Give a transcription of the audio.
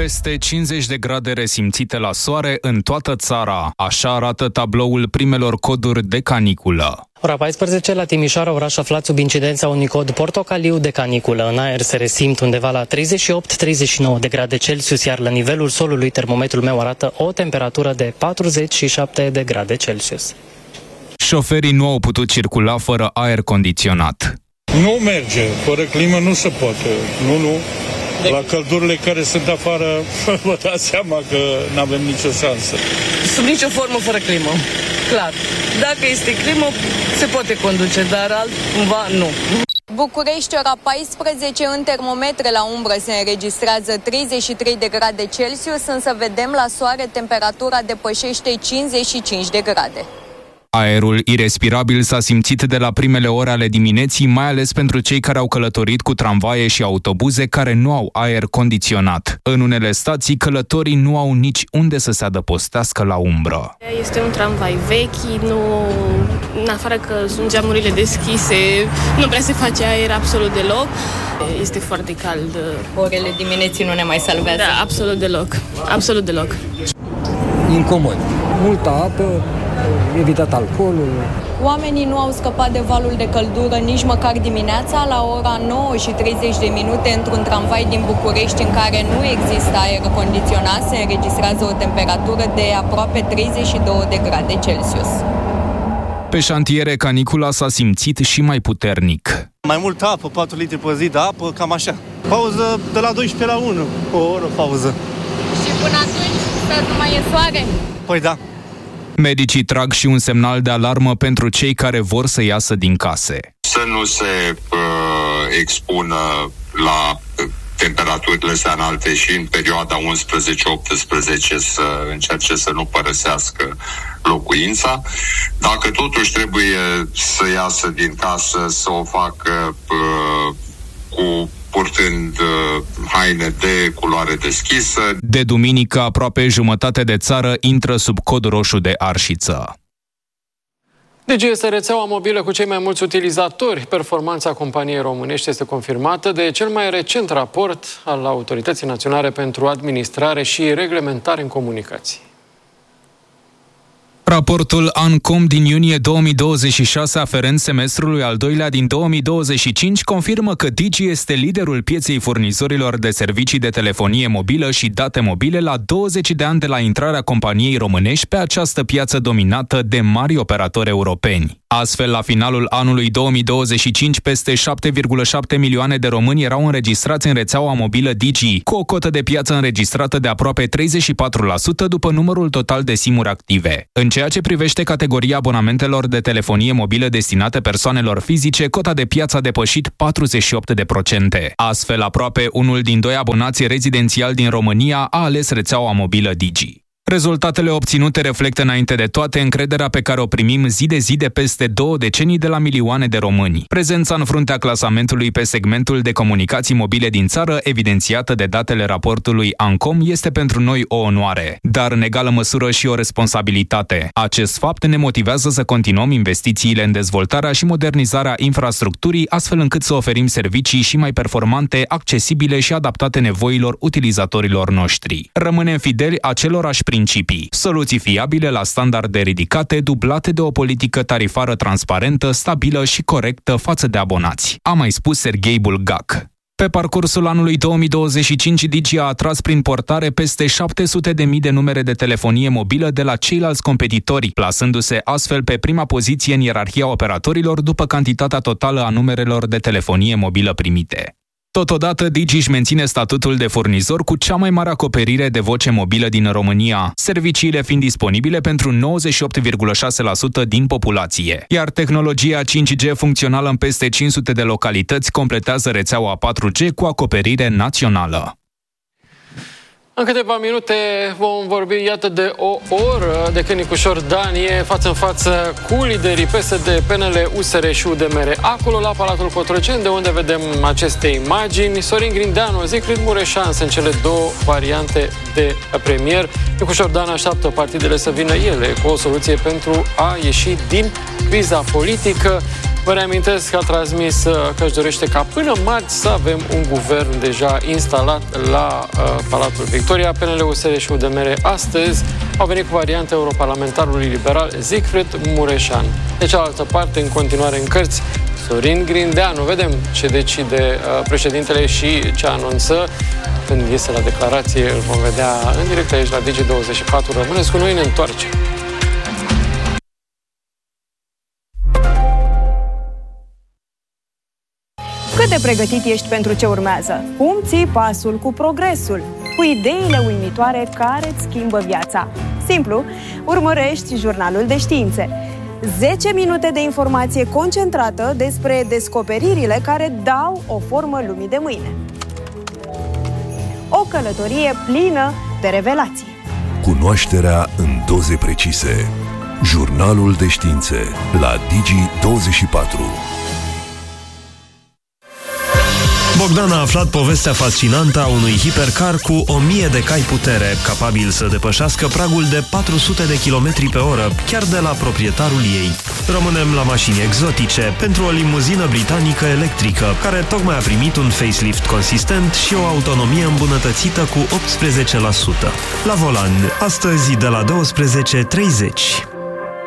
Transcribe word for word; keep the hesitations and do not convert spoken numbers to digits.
Peste cincizeci de grade resimțite la soare în toată țara. Așa arată tabloul primelor coduri de caniculă. Ora paisprezece la Timișoara, oraș aflat sub incidența unui cod portocaliu de caniculă. În aer se resimt undeva la treizeci și opt treizeci și nouă de grade Celsius, iar la nivelul solului termometrul meu arată o temperatură de patruzeci și șapte de grade Celsius. Șoferii nu au putut circula fără aer condiționat. Nu merge, fără climă nu se poate. Nu, nu. La căldurile care sunt afară, vă dați seama că nu avem nicio șansă. Sub nicio formă fără climă, clar. Dacă este climă, se poate conduce, dar altcumva nu. București, ora paisprezece, în termometre la umbră se înregistrează treizeci și trei de grade Celsius, însă vedem la soare temperatura depășește cincizeci și cinci de grade. Aerul irespirabil s-a simțit de la primele ore ale dimineții, mai ales pentru cei care au călătorit cu tramvaie și autobuze care nu au aer condiționat. În unele stații, călătorii nu au nici unde să se adăpostească la umbră. Este un tramvai vechi, nu, în afară că sunt geamurile deschise, nu prea se face aer absolut deloc. Este foarte cald. Orele dimineții nu ne mai salvează? Da, absolut deloc. Absolut deloc. Incomod. Multă apă, evitat alcoolul. Oamenii nu au scăpat de valul de căldură nici măcar dimineața. La ora nouă și treizeci de minute, într-un tramvai din București în care nu există aer condiționat, se înregistrează o temperatură de aproape treizeci și două de grade Celsius. Pe șantiere, canicula s-a simțit și mai puternic. Mai multă apă, patru litri pe zi de apă, cam așa. Pauză de la doisprezece la unu, o oră pauză. Și până atunci să nu mai e soare? Păi da. Medicii trag și un semnal de alarmă pentru cei care vor să iasă din case. Să nu se uh, expună la temperaturile astea înalte și în perioada unsprezece optsprezece să încerce să nu părăsească locuința. Dacă totuși trebuie să iasă din casă, să o facă uh, cu purtând uh, haine de culoare deschisă. De duminică, aproape jumătate de țară intră sub cod roșu de arșiță. Digi este rețeaua mobilă cu cei mai mulți utilizatori. Performanța companiei românești este confirmată de cel mai recent raport al Autorității Naționale pentru Administrare și Reglementare în Comunicații. Raportul ANCOM din iunie două mii douăzeci și șase, aferent semestrului al doilea din două mii douăzeci și cinci, confirmă că Digi este liderul pieței furnizorilor de servicii de telefonie mobilă și date mobile la douăzeci de ani de la intrarea companiei românești pe această piață dominată de mari operatori europeni. Astfel, la finalul anului două mii douăzeci și cinci, peste șapte virgulă șapte milioane de români erau înregistrați în rețeaua mobilă Digi, cu o cotă de piață înregistrată de aproape treizeci și patru la sută după numărul total de simuri active. În ceea ce privește categoria abonamentelor de telefonie mobilă destinate persoanelor fizice, cota de piață a depășit patruzeci și opt de procente. Astfel, aproape unul din doi abonați rezidențiali din România a ales rețeaua mobilă Digi. Rezultatele obținute reflectă înainte de toate încrederea pe care o primim zi de zi de peste două decenii de la milioane de români. Prezența în fruntea clasamentului pe segmentul de comunicații mobile din țară, evidențiată de datele raportului ANCOM, este pentru noi o onoare, dar în egală măsură și o responsabilitate. Acest fapt ne motivează să continuăm investițiile în dezvoltarea și modernizarea infrastructurii, astfel încât să oferim servicii și mai performante, accesibile și adaptate nevoilor utilizatorilor noștri. Rămânem fideli acelorași principii. Soluții fiabile la standarde ridicate, dublate de o politică tarifară transparentă, stabilă și corectă față de abonați, a mai spus Serghei Bulgac. Pe parcursul anului două mii douăzeci și cinci, Digi a atras prin portare peste șapte sute de mii de numere de telefonie mobilă de la ceilalți competitori, plasându-se astfel pe prima poziție în ierarhia operatorilor după cantitatea totală a numerelor de telefonie mobilă primite. Totodată, Digi își menține statutul de furnizor cu cea mai mare acoperire de voce mobilă din România, serviciile fiind disponibile pentru nouăzeci și opt virgulă șase la sută din populație, iar tehnologia cinci G funcțională în peste cinci sute de localități completează rețeaua patru G cu acoperire națională. În câteva minute vom vorbi, iată, de o oră de când Nicușor Dan e față în față cu liderii P S D, P N L, U S R și U D M R, acolo la Palatul Cotroceni, de unde vedem aceste imagini. Sorin Grindeanu, Zicfried Mureșan sunt cele două variante de premier. Nicușor Dan așteaptă partidele să vină ele cu o soluție pentru a ieși din criza politică. Vă reamintesc că a transmis că își dorește ca până marți să avem un guvern deja instalat la uh, Palatul Victoria. P N L, U S R și U D M R astăzi au venit cu varianta europarlamentarului liberal Siegfried Mureșan. De cealaltă parte, în continuare în cărți, Sorin Grindeanu. Vedem ce decide uh, președintele și ce anunță. Când iese la declarație, îl vom vedea în direct aici la Digi douăzeci și patru. Rămâneți cu noi, ne întoarcem. Cât de pregătit ești pentru ce urmează? Cum ții pasul cu progresul? Cu ideile uimitoare care îți schimbă viața? Simplu, urmărești Jurnalul de Științe. zece minute de informație concentrată despre descoperirile care dau o formă lumii de mâine. O călătorie plină de revelații. Cunoașterea în doze precise. Jurnalul de Științe la Digi douăzeci și patru. Bogdan a aflat povestea fascinantă a unui hipercar cu o mie de cai putere, capabil să depășească pragul de patru sute de kilometri pe oră, chiar de la proprietarul ei. Rămânem la mașini exotice, pentru o limuzină britanică electrică, care tocmai a primit un facelift consistent și o autonomie îmbunătățită cu optsprezece la sută. La volan, astăzi de la douăsprezece treizeci.